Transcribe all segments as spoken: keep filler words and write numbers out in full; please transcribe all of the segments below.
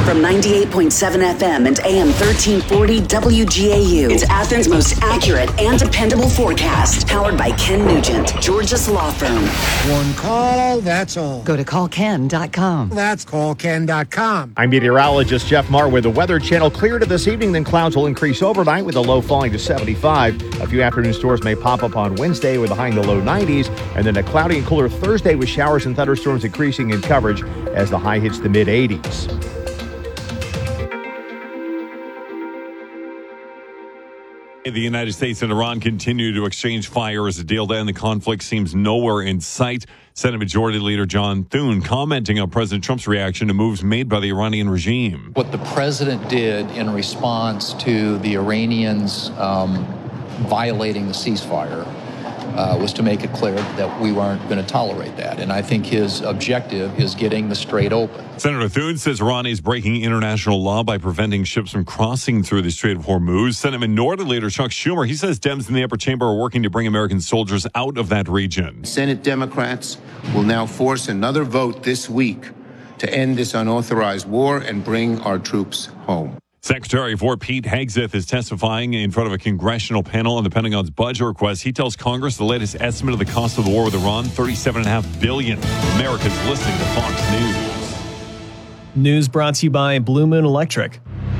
From ninety-eight point seven F M and A M thirteen forty W G A U. It's Athens' most accurate and dependable forecast. Powered by Ken Nugent, Georgia's law firm. One call, that's all. Go to call ken dot com. That's call ken dot com. I'm meteorologist Jeff Marr with the Weather Channel. Clear to this evening, then clouds will increase overnight with the low falling to seventy-five. A few afternoon storms may pop up on Wednesday with a high in the low nineties. And then a cloudy and cooler Thursday with showers and thunderstorms increasing in coverage as the high hits the mid eighties. The United States and Iran continue to exchange fire as a deal to end the conflict seems nowhere in sight. Senate Majority Leader John Thune commenting on President Trump's reaction to moves made by the Iranian regime. What the president did in response to the Iranians um, violating the ceasefire Uh, was to make it clear that we weren't going to tolerate that. And I think his objective is getting the Strait open. Senator Thune says Iran is breaking international law by preventing ships from crossing through the Strait of Hormuz. Senate Minority Leader Chuck Schumer, he says Dems in the upper chamber are working to bring American soldiers out of that region. Senate Democrats will now force another vote this week to end this unauthorized war and bring our troops home. Secretary of War Pete Hegseth is testifying in front of a congressional panel on the Pentagon's budget request. He tells Congress the latest estimate of the cost of the war with Iran, thirty-seven point five billion dollars. America's listening to Fox News. News brought to you by Blue Moon Electric.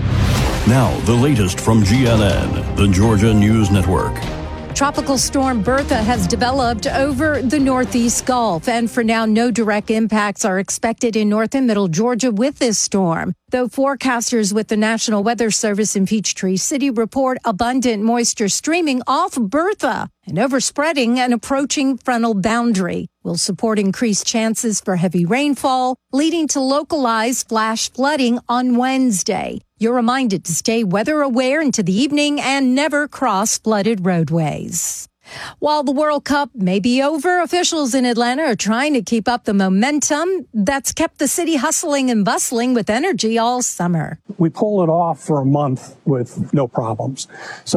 Now, the latest from G N N, the Georgia News Network. Tropical storm Bertha has developed over the Northeast Gulf, and for now, no direct impacts are expected in north and middle Georgia with this storm. Though forecasters with the National Weather Service in Peachtree City report abundant moisture streaming off Bertha and overspreading an approaching frontal boundary will support increased chances for heavy rainfall, leading to localized flash flooding on Wednesday. You're reminded to stay weather aware into the evening and never cross flooded roadways. While the World Cup may be over, officials in Atlanta are trying to keep up the momentum that's kept the city hustling and bustling with energy all summer. We pull it off for a month with no problems,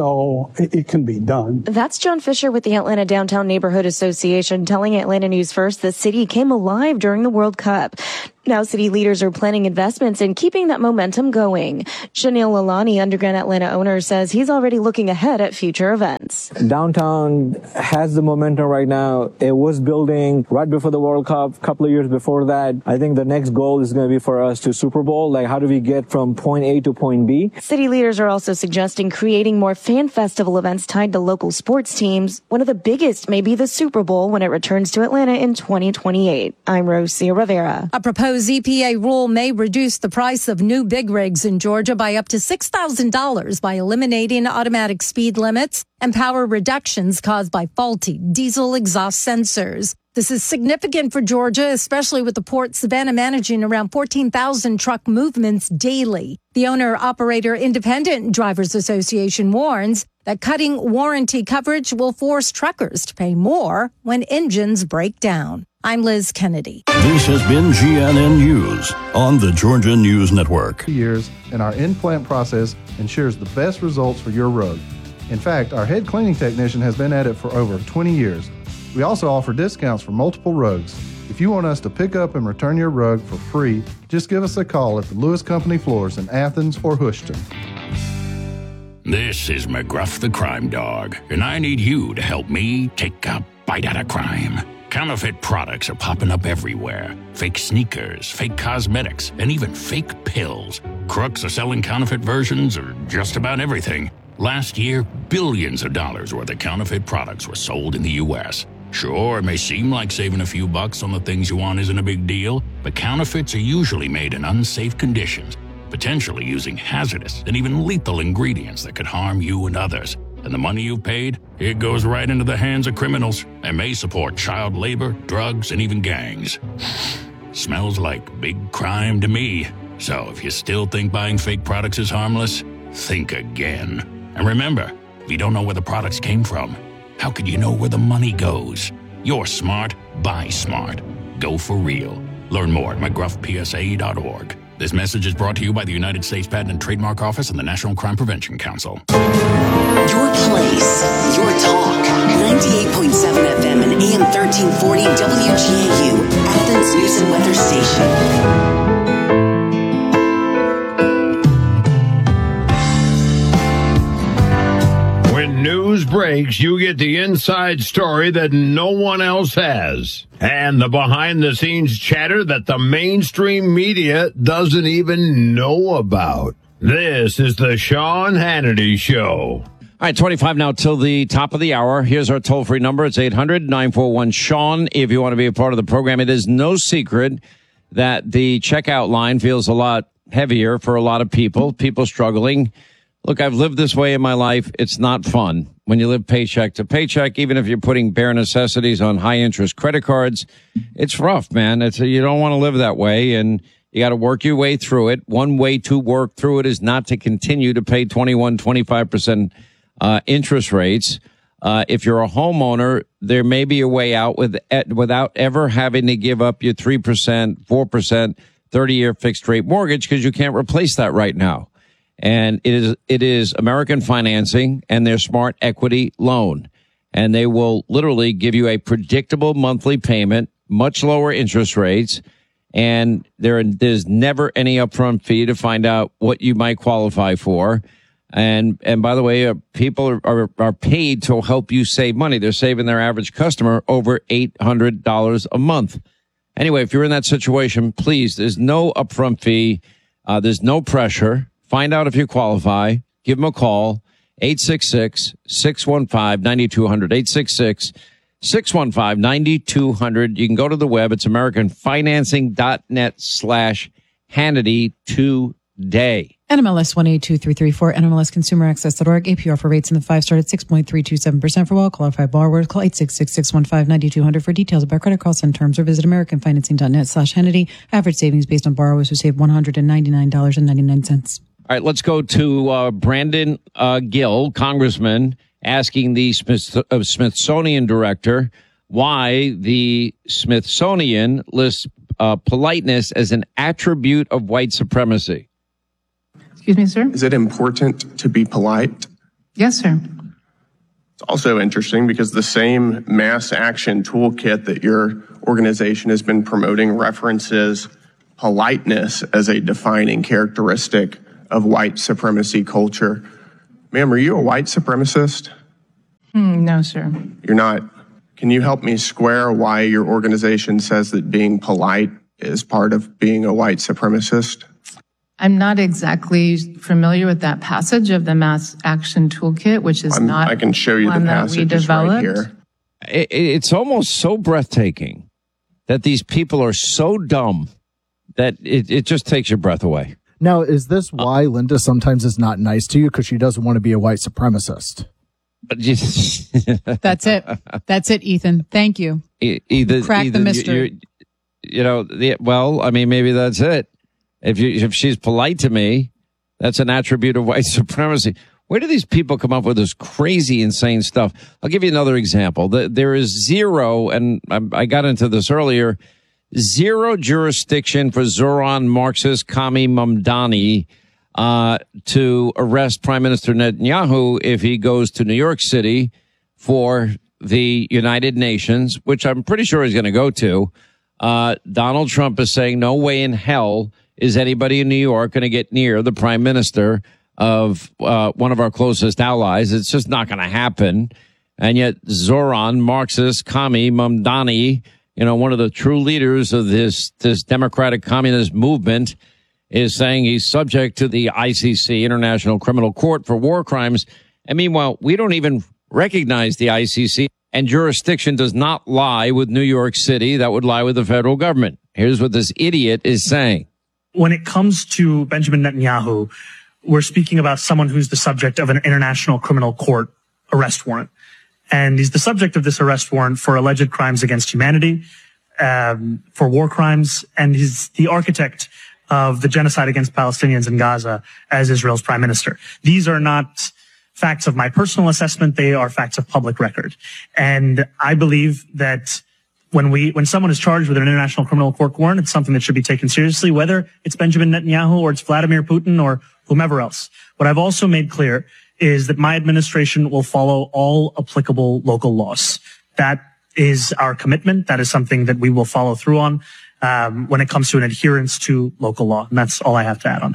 so it, it can be done. That's John Fisher with the Atlanta Downtown Neighborhood Association telling Atlanta News First the city came alive during the World Cup. Now city leaders are planning investments in keeping that momentum going. Shanil Lalani, Underground Atlanta owner, says he's already looking ahead at future events. Downtown has the momentum right now. It was building right before the World Cup, a couple of years before that. I think the next goal is going to be for us to Super Bowl. Like, how do we get from point A to point B? City leaders are also suggesting creating more fan festival events tied to local sports teams. One of the biggest may be the Super Bowl when it returns to Atlanta in twenty twenty-eight. I'm Rosia Rivera. A proposed E P A rule may reduce the price of new big rigs in Georgia by up to six thousand dollars by eliminating automatic speed limits and power reductions caused by faulty diesel exhaust sensors. This is significant for Georgia, especially with the Port Savannah managing around fourteen thousand truck movements daily. The Owner-Operator Independent Drivers Association warns that cutting warranty coverage will force truckers to pay more when engines break down. I'm Liz Kennedy. This has been G N N News on the Georgia News Network. Years, and our in-plant process ensures the best results for your rug. In fact, our head cleaning technician has been at it for over twenty years. We also offer discounts for multiple rugs. If you want us to pick up and return your rug for free, just give us a call at the Lewis Company Floors in Athens or Houston. This is McGruff the Crime Dog, and I need you to help me take a bite out of crime. Counterfeit products are popping up everywhere. Fake sneakers, fake cosmetics, and even fake pills. Crooks are selling counterfeit versions of just about everything. Last year, billions of dollars worth of counterfeit products were sold in the U S Sure, it may seem like saving a few bucks on the things you want isn't a big deal, but counterfeits are usually made in unsafe conditions, potentially using hazardous and even lethal ingredients that could harm you and others. And the money you've paid, it goes right into the hands of criminals and may support child labor, drugs, and even gangs. Smells like big crime to me. So if you still think buying fake products is harmless, think again. And remember, if you don't know where the products came from, how could you know where the money goes? You're smart, buy smart. Go for real. Learn more at mcgruff p s a dot org. This message is brought to you by the United States Patent and Trademark Office and the National Crime Prevention Council. Your place, your talk. ninety-eight point seven F M and A M thirteen forty W G A U, Athens News and Weather Station. Takes, you get the inside story that no one else has. And the behind-the-scenes chatter that the mainstream media doesn't even know about. This is the Sean Hannity Show. All right, twenty-five now till the top of the hour. Here's our toll-free number. It's eight hundred nine four one Sean if you want to be a part of the program. It is no secret that the checkout line feels a lot heavier for a lot of people, people struggling. Look, I've lived this way in my life. It's not fun when you live paycheck to paycheck, even if you're putting bare necessities on high-interest credit cards. It's rough, man. It's a, you don't want to live that way, and you got to work your way through it. One way to work through it is not to continue to pay twenty-one, twenty-five percent Uh, interest rates. Uh, if you're a homeowner, there may be a way out with without ever having to give up your three percent, four percent, thirty-year fixed rate mortgage because you can't replace that right now. And it is, it is American Financing and their Smart Equity loan. And they will literally give you a predictable monthly payment, much lower interest rates. And there, there's never any upfront fee to find out what you might qualify for. And, and by the way, uh, people are, are, are paid to help you save money. They're saving their average customer over eight hundred dollars a month. Anyway, if you're in that situation, please, there's no upfront fee. Uh, there's no pressure. Find out if you qualify. Give them a call. eight six six, six one five, nine two zero zero. eight six six, six one five, nine two zero zero. You can go to the web. It's americanfinancing.net slash Hannity today. N M L S one eight two three three four, N M L S consumer access dot org. A P R for rates in the five star at six point three two seven percent for well qualified borrowers. Call eight six six, six one five, nine two zero zero for details about credit costs and terms, or visit americanfinancing.net slash Hannity. Average savings based on borrowers who save one hundred ninety-nine dollars and ninety-nine cents. All right, let's go to uh, Brandon uh, Gill, congressman, asking the Smith- uh, Smithsonian director why the Smithsonian lists uh, politeness as an attribute of white supremacy. Excuse me, sir? Is it important to be polite? Yes, sir. It's also interesting because the same mass action toolkit that your organization has been promoting references politeness as a defining characteristic of white supremacy culture. Ma'am, are you a white supremacist? Hmm, no, sir. You're not. Can you help me square why your organization says that being polite is part of being a white supremacist? I'm not exactly familiar with that passage of the Mass Action Toolkit, which is I'm, not I can show you the passage right here. It, it's almost so breathtaking that these people are so dumb that it, it just takes your breath away. Now, is this why Linda sometimes is not nice to you? Because she doesn't want to be a white supremacist. That's it. That's it, Ethan. Thank you. Either, Crack either the mystery. You, you know, the, well, I mean, maybe that's it. If you, if she's polite to me, that's an attribute of white supremacy. Where do these people come up with this crazy, insane stuff? I'll give you another example. There is zero, and I got into this earlier, zero jurisdiction for Zoran Marxist Kami Mamdani uh, to arrest Prime Minister Netanyahu if he goes to New York City for the United Nations, which I'm pretty sure he's going to go to. Uh, Donald Trump is saying no way in hell is anybody in New York going to get near the prime minister of uh, one of our closest allies. It's just not going to happen. And yet Zoran Marxist Kami Mamdani, you know, one of the true leaders of this, this democratic communist movement, is saying he's subject to the I C C, International Criminal Court, for war crimes. And meanwhile, we don't even recognize the I C C, and jurisdiction does not lie with New York City. That would lie with the federal government. Here's what this idiot is saying. When it comes to Benjamin Netanyahu, we're speaking about someone who's the subject of an International Criminal Court arrest warrant. And he's the subject of this arrest warrant for alleged crimes against humanity, um, for war crimes, and he's the architect of the genocide against Palestinians in Gaza as Israel's prime minister. These are not facts of my personal assessment. They are facts of public record. And I believe that when we, when someone is charged with an International Criminal Court warrant, it's something that should be taken seriously, whether it's Benjamin Netanyahu or it's Vladimir Putin or whomever else. What I've also made clear is that my administration will follow all applicable local laws. That is our commitment. That is something that we will follow through on um, when it comes to an adherence to local law. And that's all I have to add on that.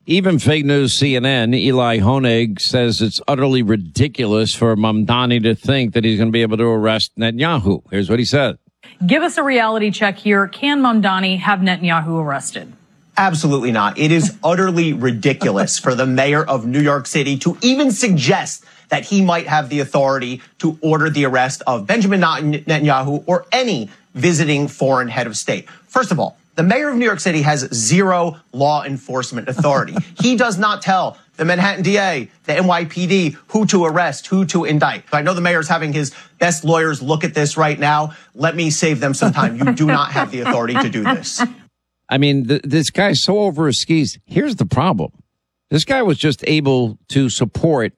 Even fake news C N N, Eli Honig says it's utterly ridiculous for Mamdani to think that he's going to be able to arrest Netanyahu. Here's what he said. Give us a reality check here. Can Mamdani have Netanyahu arrested? Absolutely not. It is utterly ridiculous for the mayor of New York City to even suggest that he might have the authority to order the arrest of Benjamin Netanyahu or any visiting foreign head of state. First of all, the mayor of New York City has zero law enforcement authority. He does not tell the Manhattan D A, the N Y P D, who to arrest, who to indict. I know the mayor's having his best lawyers look at this right now. Let me save them some time. You do not have the authority to do this. I mean, th- this guy's so over his skis. Here's the problem. This guy was just able to support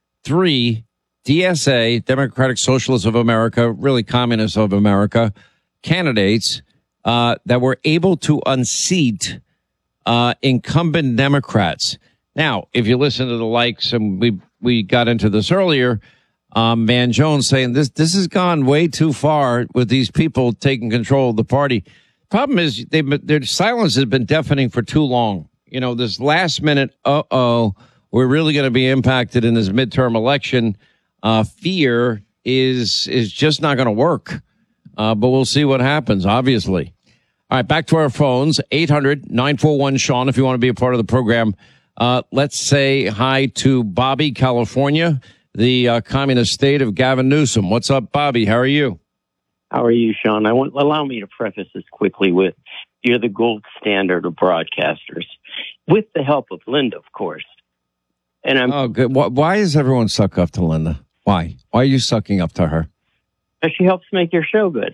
three D S A, Democratic Socialists of America, really Communists of America, candidates uh, that were able to unseat uh, incumbent Democrats. Now, if you listen to the likes, and we we got into this earlier, um, Van Jones saying this this has gone way too far with these people taking control of the party. Problem is, they their silence has been deafening for too long. You know, this last minute, uh oh, we're really going to be impacted in this midterm election. Uh, fear is is just not going to work. Uh, but we'll see what happens, obviously. All right, back to our phones, eight hundred nine four one Sean, if you want to be a part of the program. Uh, let's say hi to Bobby, California, the uh, communist state of Gavin Newsom. What's up, Bobby? How are you? How are you, Sean? I want allow me to preface this quickly with you're the gold standard of broadcasters, with the help of Linda, of course. And I'm oh, good. Why, why does everyone suck up to Linda? Why? Why are you sucking up to her? Because she helps make your show good.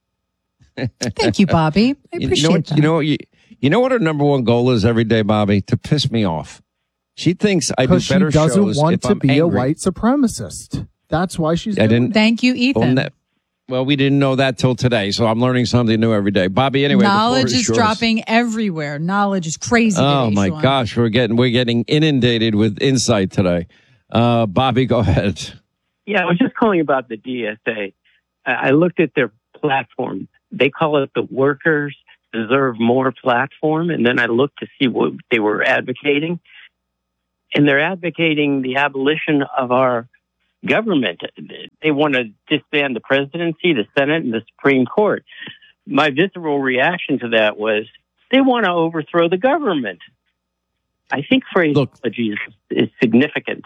Thank you, Bobby. I appreciate you know what, that. You know, you, you know what her number one goal is every day, Bobby? To piss me off. She thinks I do Because she better doesn't shows want if to I'm be angry. a white supremacist. That's why she's I doing didn't. Thank you, Ethan. Well, well, we didn't know that till today, so I'm learning something new every day. Bobby, anyway, the floor Knowledge is yours. dropping everywhere. Knowledge is crazy. Oh today, my Sean. gosh, we're getting we're getting inundated with insight today. Uh, Bobby, go ahead. Yeah, I was just calling about the D S A. I looked at their platform. They call it the Workers Deserve More platform. And then I looked to see what they were advocating. And they're advocating the abolition of our government. They want to disband the presidency, the Senate, and the Supreme Court. My visceral reaction to that was they want to overthrow the government. I think phraseology is, is significant.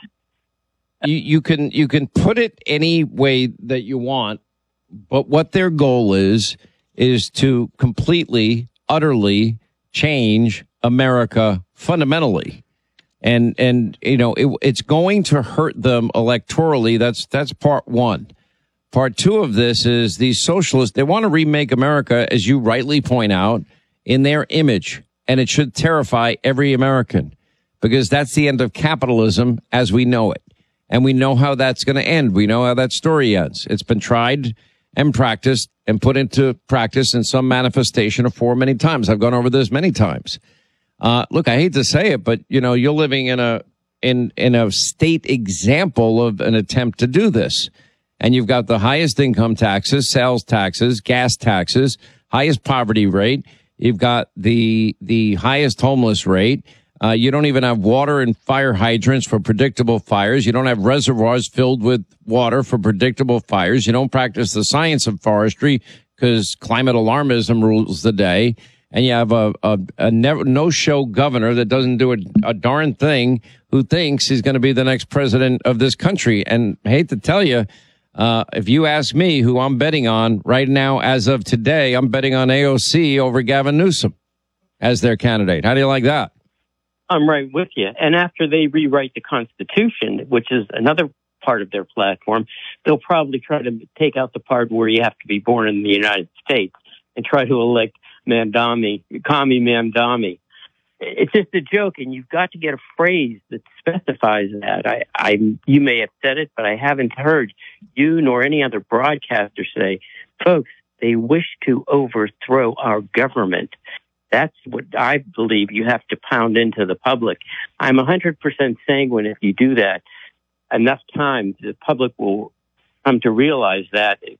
You, you can you can put it any way that you want, but what their goal is is to completely, utterly change America fundamentally. And, and, you know, it, it's going to hurt them electorally. That's, that's part one. Part two of this is these socialists, they want to remake America, as you rightly point out, in their image. And it should terrify every American because that's the end of capitalism as we know it. And we know how that's going to end. We know how that story ends. It's been tried and practiced and put into practice in some manifestation of form many times. I've gone over this many times. Uh, look, I hate to say it, but you know, you're living in a in in a state example of an attempt to do this, and you've got the highest income taxes, sales taxes, gas taxes, highest poverty rate. You've got the the highest homeless rate. Uh, you don't even have water and fire hydrants for predictable fires. You don't have reservoirs filled with water for predictable fires. You don't practice the science of forestry because climate alarmism rules the day. And you have a, a, a never, no-show governor that doesn't do a, a darn thing who thinks he's going to be the next president of this country. And I hate to tell you, uh, if you ask me who I'm betting on right now, as of today, I'm betting on A O C over Gavin Newsom as their candidate. How do you like that? I'm right with you. And after they rewrite the Constitution, which is another part of their platform, they'll probably try to take out the part where you have to be born in the United States and try to elect Mamdani, Kami Mamdani. It's just a joke, and you've got to get a phrase that specifies that. I, I, you may have said it, but I haven't heard you nor any other broadcaster say, folks, they wish to overthrow our government. That's what I believe you have to pound into the public. I'm one hundred percent sanguine if you do that enough times, the public will come to realize that.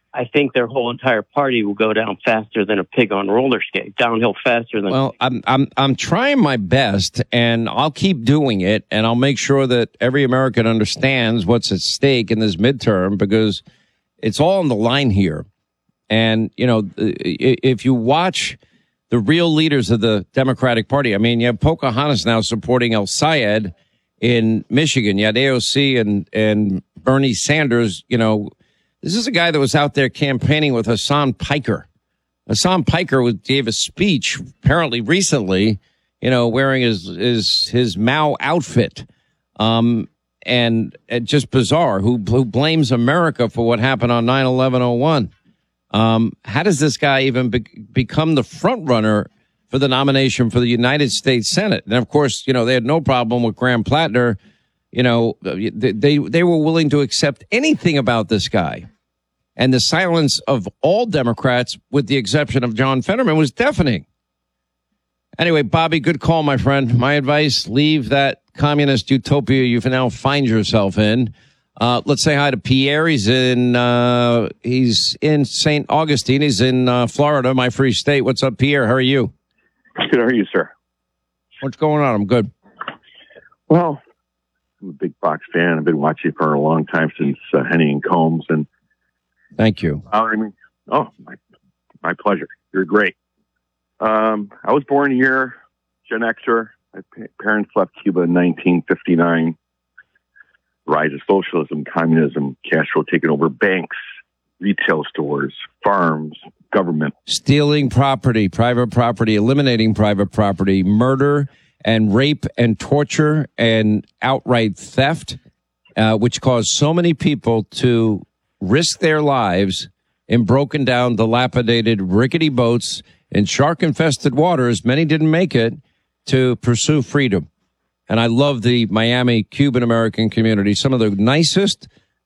I think their whole entire party will go down faster than a pig on roller skate, downhill faster than. Well, I'm I'm I'm trying my best, and I'll keep doing it, and I'll make sure that every American understands what's at stake in this midterm, because it's all on the line here. And you know, if you watch the real leaders of the Democratic Party, I mean, you have Pocahontas now supporting El Sayed in Michigan. You had A O C and and Bernie Sanders, you know. This is a guy that was out there campaigning with Hassan Piker. Hassan Piker was, gave a speech apparently recently, you know, wearing his his his Mao outfit, um, and, and just bizarre. Who who blames America for what happened on nine eleven oh one? Um, how does this guy even be, become the front runner for the nomination for the United States Senate? And of course, you know, they had no problem with Graham Plattner. You know, they they were willing to accept anything about this guy. And the silence of all Democrats, with the exception of John Fetterman, was deafening. Anyway, Bobby, good call, my friend. My advice, leave that communist utopia you now find yourself in. Uh, let's say hi to Pierre. He's in uh, he's in Saint Augustine. He's in uh, Florida, my free state. What's up, Pierre? How are you? Good. How are you, sir? What's going on? I'm good. Well, I'm a big Fox fan. I've been watching for a long time, since uh, Henny and Combs. And thank you. I mean, oh, my, my pleasure. You're great. Um, I was born here, Gen Xer. My parents left Cuba in nineteen fifty-nine. Rise of socialism, communism, Castro taking over banks, retail stores, farms, government. Stealing property, private property, eliminating private property, murder and rape and torture and outright theft, uh, which caused so many people to risk their lives in broken down, dilapidated, rickety boats in shark-infested waters. Many didn't make it to pursue freedom. And I love the Miami Cuban-American community. Some of the nicest,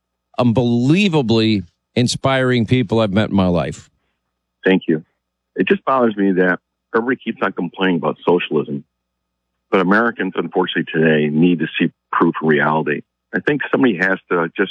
unbelievably inspiring people I've met in my life. Thank you. It just bothers me that everybody keeps on complaining about socialism. But Americans, unfortunately, today need to see proof of reality. I think somebody has to just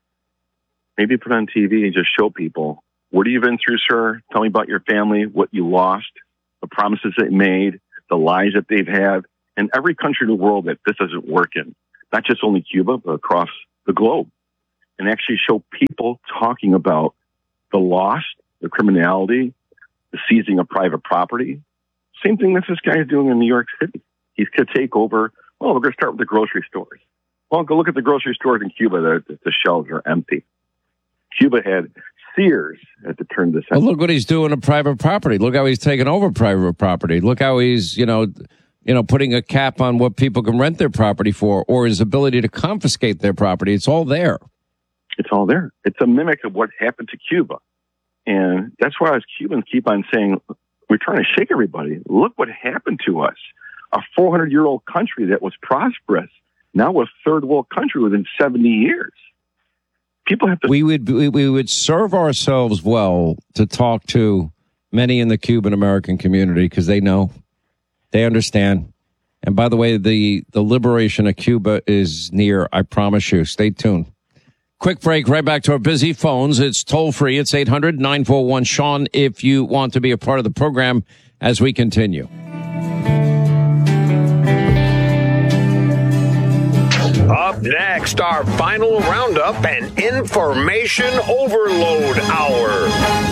maybe put on T V and just show people, what have you been through, sir? Tell me about your family, what you lost, the promises they made, the lies that they've had. In every country in the world that this doesn't work in, not just only Cuba, but across the globe. And actually show people talking about the loss, the criminality, the seizing of private property. Same thing that this guy is doing in New York City. He's going to take over. Well, we're going to start with the grocery stores. Well, go look at the grocery stores in Cuba. The, the shelves are empty. Cuba had Sears had to turn this. Well, look what he's doing to private property. Look how he's taking over private property. Look how he's, you know, you know, putting a cap on what people can rent their property for, or his ability to confiscate their property. It's all there. It's all there. It's a mimic of what happened to Cuba. And that's why us Cubans keep on saying, we're trying to shake everybody. Look what happened to us. A four hundred year old country that was prosperous, now a third world country within seventy years. People have to. We would we, we would serve ourselves well to talk to many in the Cuban American community, because they know, they understand. And by the way, the the liberation of Cuba is near. I promise you. Stay tuned. Quick break. Right back to our busy phones. It's toll free. It's eight hundred nine four one Sean if you want to be a part of the program as we continue. Up next, our final roundup and information overload hour.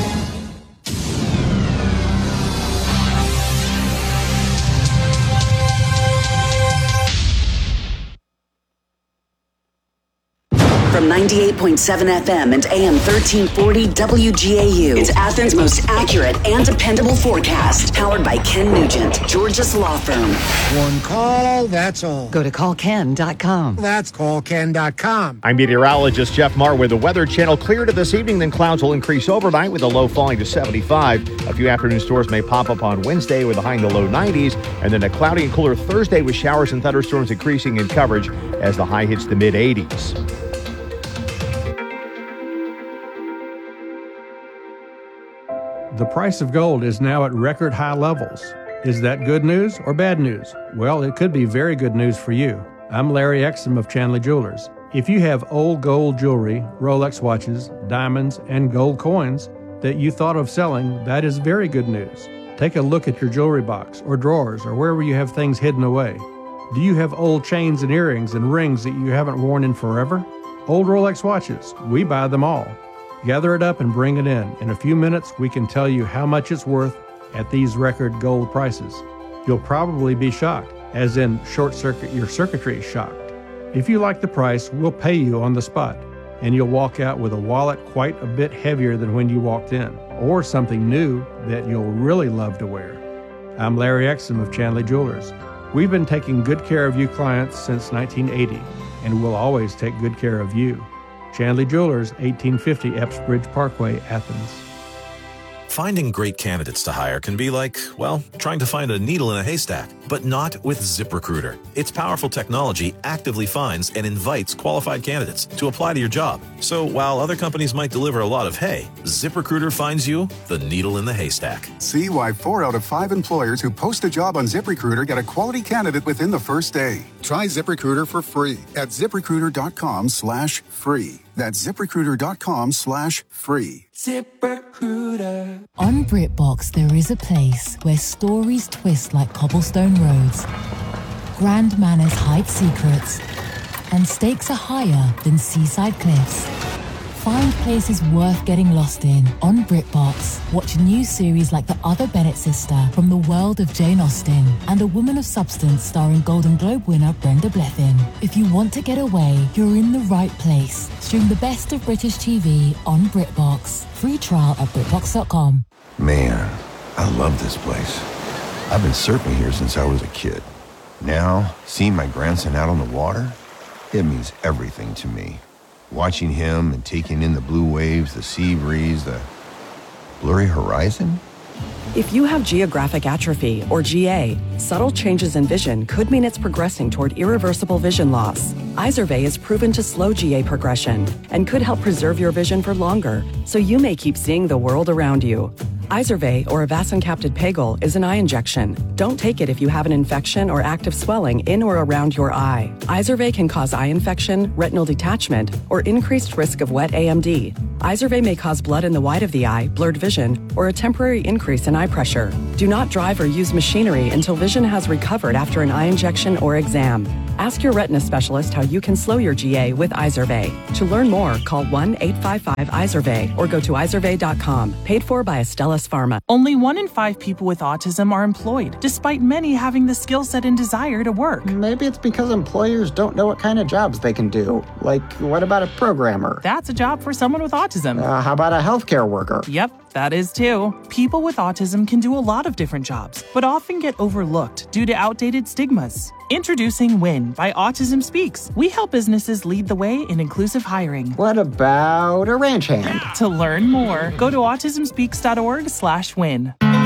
From ninety-eight point seven F M and A M thirteen forty W G A U. It's Athens' most accurate and dependable forecast. Powered by Ken Nugent, Georgia's law firm. One call, that's all. Go to call ken dot com. That's call ken dot com. I'm meteorologist Jeff Marr with the Weather Channel. Clear to this evening, then clouds will increase overnight with a low falling to seventy-five. A few afternoon storms may pop up on Wednesday with a high in the low nineties. And then a cloudy and cooler Thursday with showers and thunderstorms increasing in coverage as the high hits the mid eighties. The price of gold is now at record high levels. Is that good news or bad news? Well, it could be very good news for you. I'm Larry Exum of Chandler Jewelers. If you have old gold jewelry, Rolex watches, diamonds, and gold coins that you thought of selling, that is very good news. Take a look at your jewelry box or drawers or wherever you have things hidden away. Do you have old chains and earrings and rings that you haven't worn in forever? Old Rolex watches, we buy them all. Gather it up and bring it in. In a few minutes, we can tell you how much it's worth at these record gold prices. You'll probably be shocked, as in short circuit your circuitry is shocked. If you like the price, we'll pay you on the spot, and you'll walk out with a wallet quite a bit heavier than when you walked in, or something new that you'll really love to wear. I'm Larry Exum of Chanley Jewelers. We've been taking good care of you clients since nineteen eighty, and we'll always take good care of you. Chanley Jewelers, eighteen fifty Epsbridge Parkway, Athens. Finding great candidates to hire can be like, well, trying to find a needle in a haystack, but not with ZipRecruiter. Its powerful technology actively finds and invites qualified candidates to apply to your job. So while other companies might deliver a lot of hay, ZipRecruiter finds you the needle in the haystack. See why four out of five employers who post a job on ZipRecruiter get a quality candidate within the first day. Try ZipRecruiter for free at ZipRecruiter.com slash free. That's ZipRecruiter.com slash free. ZipRecruiter. On BritBox, there is a place where stories twist like cobblestone roads, grand manners hide secrets, and stakes are higher than seaside cliffs. Find places worth getting lost in on BritBox. Watch new series like The Other Bennett Sister from the world of Jane Austen and A Woman of Substance starring Golden Globe winner Brenda Blethyn. If you want to get away, you're in the right place. Stream the best of British T V on BritBox. Free trial at BritBox dot com. Man, I love this place. I've been surfing here since I was a kid. Now, seeing my grandson out on the water, it means everything to me. Watching him and taking in the blue waves, the sea breeze, the blurry horizon. If you have geographic atrophy, or G A, subtle changes in vision could mean it's progressing toward irreversible vision loss. Izervay is proven to slow G A progression and could help preserve your vision for longer, so you may keep seeing the world around you. Izervay, or avacincaptad pegol, is an eye injection. Don't take it if you have an infection or active swelling in or around your eye. Izervay can cause eye infection, retinal detachment, or increased risk of wet A M D. Izervay may cause blood in the white of the eye, blurred vision, or a temporary increase in eye pressure. Do not drive or use machinery until vision has recovered after an eye injection or exam. Ask your retina specialist how you can slow your G A with Izervay. To learn more, call one eight five five Izervay or go to Izervay dot com. Paid for by Astellas Pharma. Only one in five people with autism are employed, despite many having the skill set and desire to work. Maybe it's because employers don't know what kind of jobs they can do. Like, what about a programmer? That's a job for someone with autism. Uh, how about a healthcare worker? Yep, that is too. People with autism can do a lot of different jobs, but often get overlooked due to outdated stigmas. Introducing WIN by Autism Speaks. We help businesses lead the way in inclusive hiring. What about a ranch hand? To learn more, go to autism speaks dot org slash win. All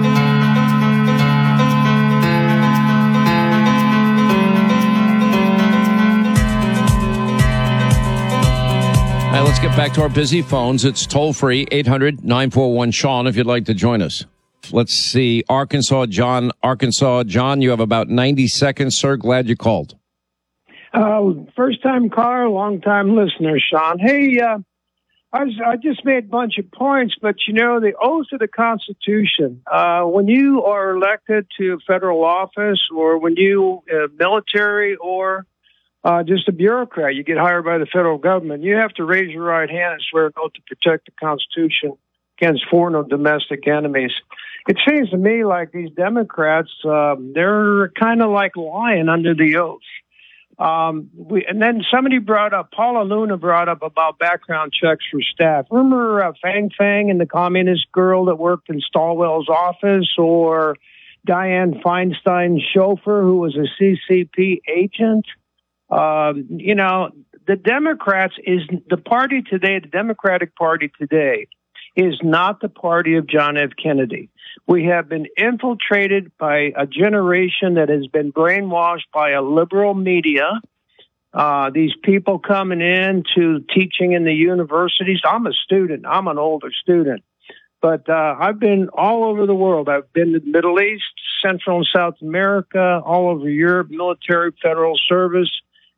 right, let's get back to our busy phones. It's toll free, eight hundred nine four one Sean, if you'd like to join us. Let's see, Arkansas, John, Arkansas. John, you have about ninety seconds, sir. Glad you called. Uh, first time caller, long time listener, Sean. Hey, uh, I, was, I just made a bunch of points, but you know, the oath of the Constitution, uh, when you are elected to federal office or when you, uh, military or uh, just a bureaucrat, you get hired by the federal government, you have to raise your right hand and swear an oath to protect the Constitution against foreign or domestic enemies. It seems to me like these Democrats, um, they're kind of like lying under the oath. Um, we, and then somebody brought up, Paula Luna brought up about background checks for staff. Remember uh, Fang Fang and the communist girl that worked in Stalwell's office, or Dianne Feinstein's chauffeur who was a C C P agent? Um, you know, the Democrats is the party today, the Democratic Party today is not the party of John F. Kennedy. We have been infiltrated by a generation that has been brainwashed by a liberal media. Uh, these people coming in to teaching in the universities. I'm a student. I'm an older student. But uh, I've been all over the world. I've been to the Middle East, Central and South America, all over Europe, military, federal service.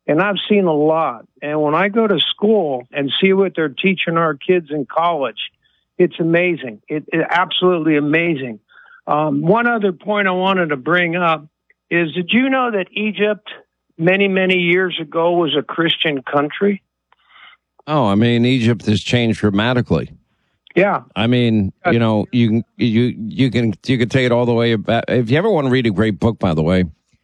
And I've seen a lot. And when I go to school and see what they're teaching our kids in college, it's amazing. It, it absolutely amazing. Um, one other point I wanted to bring up is, did you know that Egypt many, many years ago was a Christian country? Oh, I mean, Egypt has changed dramatically. Yeah. I mean, you know, you can, you, you can, you can take it all the way back. If you ever want to read a great book, by the way,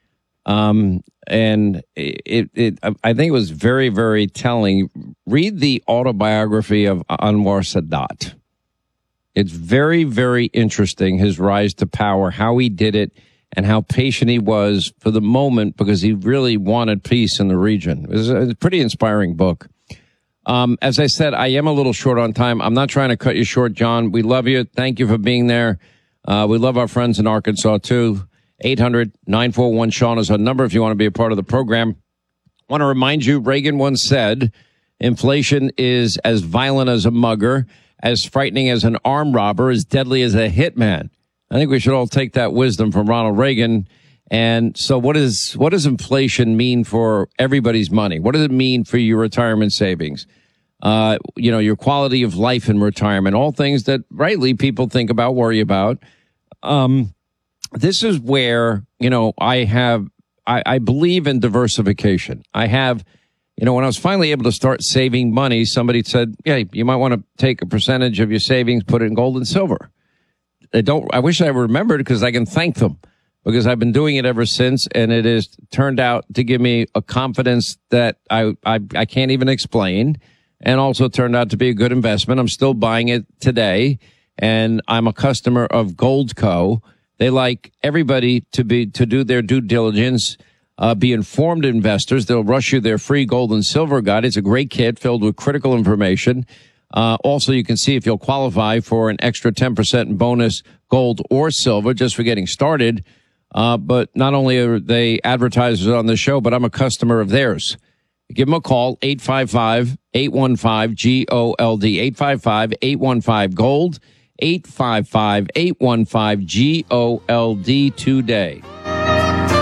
um, and it, it, I think it was very, very telling. Read the autobiography of Anwar Sadat. It's very, very interesting, his rise to power, how he did it, and how patient he was for the moment because he really wanted peace in the region. It was a pretty inspiring book. Um, as I said, I am a little short on time. I'm not trying to cut you short, John. We love you. Thank you for being there. Uh, we love our friends in Arkansas, too. eight hundred nine four one Sean is our number if you want to be a part of the program. I want to remind you, Reagan once said, inflation is as violent as a mugger, as frightening as an armed robber, as deadly as a hitman. I think we should all take that wisdom from Ronald Reagan. And so what is, what does inflation mean for everybody's money? What does it mean for your retirement savings? Uh, you know, your quality of life in retirement, all things that rightly people think about, worry about. Um, this is where, you know, I have, I, I believe in diversification. I have, you know, when I was finally able to start saving money, somebody said, yeah, you might want to take a percentage of your savings, put it in gold and silver. I don't, I wish I remembered because I can thank them. Because I've been doing it ever since, and it has turned out to give me a confidence that I, I I can't even explain, and also turned out to be a good investment. I'm still buying it today, and I'm a customer of Goldco. They like everybody to be to do their due diligence, uh, be informed investors. They'll rush you their free gold and silver guide. It's a great kit filled with critical information. Uh, also, you can see if you'll qualify for an extra ten percent bonus gold or silver just for getting started. Uh, but not only are they advertisers on the show, but I'm a customer of theirs. Give them a call, eight five five, eight one five, G O L D, eight five five, eight one five, GOLD, eight five five, eight one five, G O L D today.